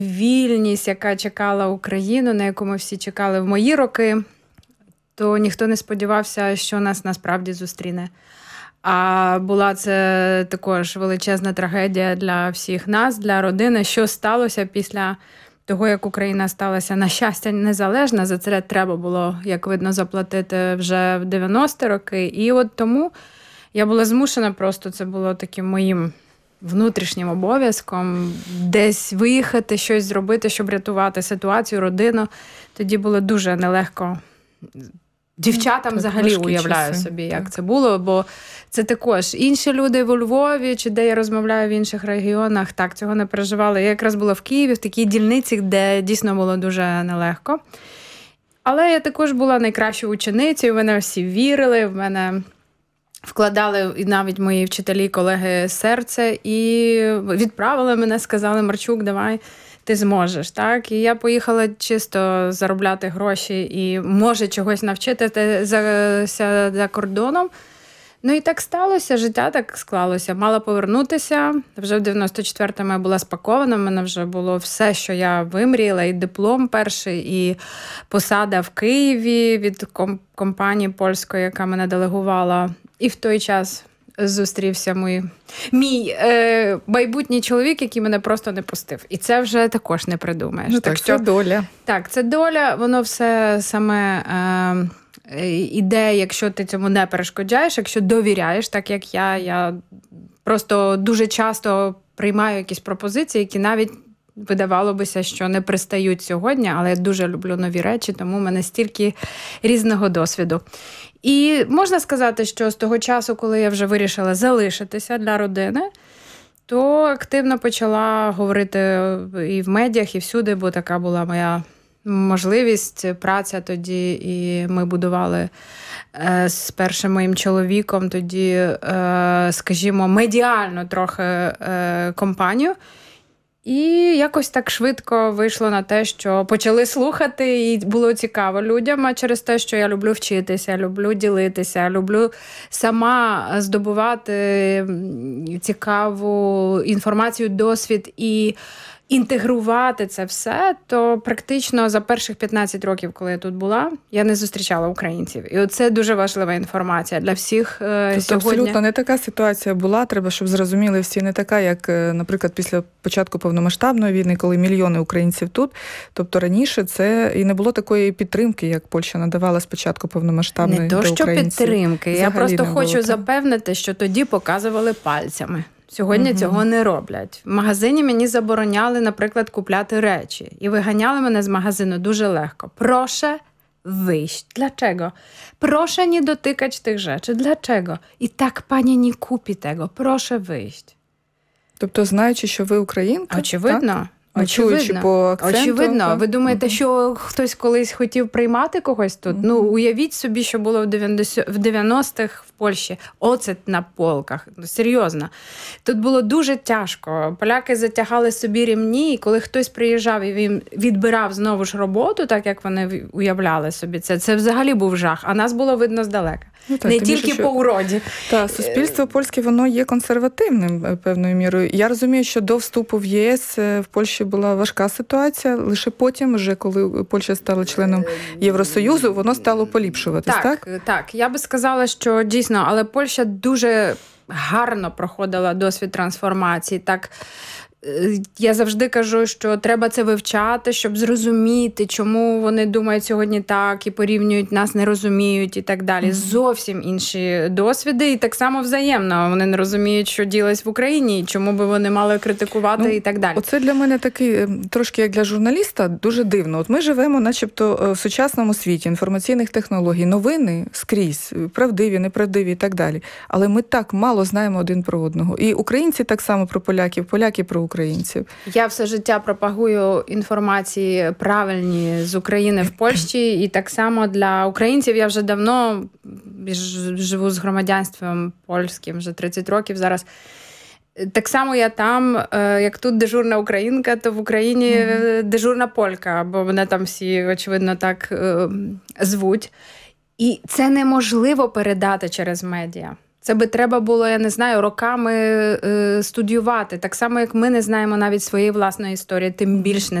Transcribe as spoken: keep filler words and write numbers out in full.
вільність, яка чекала Україну, на яку ми всі чекали в мої роки, то ніхто не сподівався, що нас насправді зустріне. А була це також величезна трагедія для всіх нас, для родини. Що сталося після того, як Україна сталася, на щастя, незалежна. За це треба було, як видно, заплатити вже в дев'яності роки. І от тому я була змушена просто, це було таким моїм внутрішнім обов'язком, десь виїхати, щось зробити, щоб рятувати ситуацію, родину. Тоді було дуже нелегко. Дівчатам так, взагалі уявляю часи. собі, як так. це було, бо це також інші люди у Львові, чи де я розмовляю в інших регіонах, так, цього не переживали. Я якраз була в Києві, в такій дільниці, де дійсно було дуже нелегко. Але я також була найкращою ученицею, в мене всі вірили, в мене вкладали і навіть мої вчителі, колеги серце, і відправили мене, сказали: Марчук, давай, ти зможеш, так? І я поїхала чисто заробляти гроші і, може, чогось навчитися за, за кордоном. Ну і так сталося, життя так склалося. Мала повернутися. Вже в дев'яносто четвертому я була спакована, в мене вже було все, що я вимріяла, і диплом перший, і посада в Києві від компанії польської, яка мене делегувала. І в той час зустрівся мій, мій е, майбутній чоловік, який мене просто не пустив. І це вже також не придумаєш. Ну так, так що, це доля. Так, це доля, воно все саме е, іде, якщо ти цьому не перешкоджаєш, якщо довіряєш, так як я. Я просто дуже часто приймаю якісь пропозиції, які навіть видавало бися, що не пристають сьогодні, але я дуже люблю нові речі, тому в мене стільки різного досвіду. І можна сказати, що з того часу, коли я вже вирішила залишитися для родини, то активно почала говорити і в медіях, і всюди, бо така була моя можливість, праця тоді. І ми будували е, з першим моїм чоловіком тоді, е, скажімо, медіально трохи е, компанію. І якось так швидко вийшло на те, що почали слухати, і було цікаво людям, а через те, що я люблю вчитися, люблю ділитися, люблю сама здобувати цікаву інформацію, досвід і інтегрувати це все, то практично за перших п'ятнадцять років, коли я тут була, я не зустрічала українців. І оце дуже важлива інформація для всіх тобто, сьогодні. Абсолютно не така ситуація була, треба, щоб зрозуміли всі, не така, як, наприклад, після початку повномасштабної війни, коли мільйони українців тут. Тобто раніше це і не було такої підтримки, як Польща надавала спочатку повномасштабної для українців. Не то, що підтримки. Взагалі я просто хочу було, запевнити, що тоді показували пальцями. Сьогодні угу. цього не роблять. В магазині мені забороняли, наприклад, купляти речі. І виганяли мене з магазину дуже легко. Проszę wyjść. Dlaczego? Proszę nie dotykać tych rzeczy. Dlaczego? I tak pani nie kupi tego. Proszę wyjść. Тобто, знаючи, що ви українка? Очевидно. Так? Очевидно. По акценту, Очевидно. так? Ви думаєте, угу. що хтось колись хотів приймати когось тут? Угу. Ну, уявіть собі, що було в дев'яностих в Польщі. Оцет на полках. Ну, серйозно. Тут було дуже тяжко. Поляки затягали собі рівні, і коли хтось приїжджав і він відбирав знову ж роботу, так як вони уявляли собі це, це взагалі був жах. А нас було видно здалека. Ну, так, не тільки більше, по уроді. Так, суспільство польське, воно є консервативним певною мірою. Я розумію, що до вступу в ЄС в Польщі була важка ситуація, лише потім, вже коли Польща стала членом Євросоюзу, воно стало поліпшуватись, так? Так, так. Я би сказала, що дійсно, але Польща дуже гарно проходила досвід трансформації, так. Я завжди кажу, що треба це вивчати, щоб зрозуміти, чому вони думають сьогодні так і порівнюють нас, не розуміють і так далі. Mm-hmm. Зовсім інші досвіди і так само взаємно. Вони не розуміють, що ділось в Україні, і чому би вони мали критикувати ну, і так далі. Оце для мене такий, трошки як для журналіста, дуже дивно. От ми живемо начебто в сучасному світі інформаційних технологій, новини скрізь, правдиві, неправдиві і так далі. Але ми так мало знаємо один про одного. І українці так само про поляків, поляки про українців. Я все життя пропагую інформації правильні з України в Польщі, і так само для українців я вже давно живу з громадянством польським, вже тридцять років зараз. Так само я там, як тут дежурна українка, то в Україні mm-hmm. дежурна полька, бо мене там всі, очевидно, так звуть. І це неможливо передати через медіа. Це би треба було, я не знаю, роками е, студіювати. Так само, як ми не знаємо навіть своєї власної історії, тим більш не